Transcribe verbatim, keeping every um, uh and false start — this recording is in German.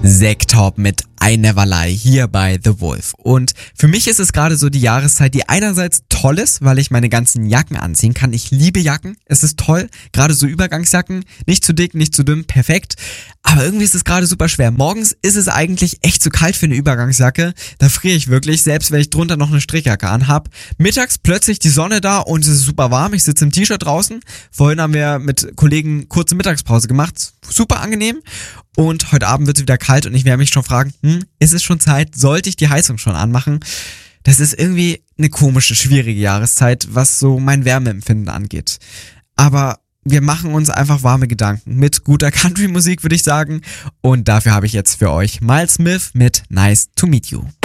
Sekthop mit I Never Lie hier bei The Wolf. Und für mich ist es gerade so die Jahreszeit, die einerseits toll ist, weil ich meine ganzen Jacken anziehen kann. Ich liebe Jacken, es ist toll, gerade so Übergangsjacken, nicht zu dick, nicht zu dünn, perfekt. Aber irgendwie ist es gerade super schwer. Morgens ist es eigentlich echt zu kalt für eine Übergangsjacke. Da friere ich wirklich, selbst wenn ich drunter noch eine Strickjacke anhab. Mittags plötzlich die Sonne da und es ist super warm. Ich sitze im T-Shirt draußen. Vorhin haben wir mit Kollegen kurze Mittagspause gemacht. Super angenehm. Und heute Abend wird es wieder kalt und ich werde mich schon fragen, hm, ist es schon Zeit? Sollte ich die Heizung schon anmachen? Das ist irgendwie eine komische, schwierige Jahreszeit, was so mein Wärmeempfinden angeht. Aber wir machen uns einfach warme Gedanken mit guter Country-Musik, würde ich sagen. Und dafür habe ich jetzt für euch Miles Smith mit Nice to Meet You.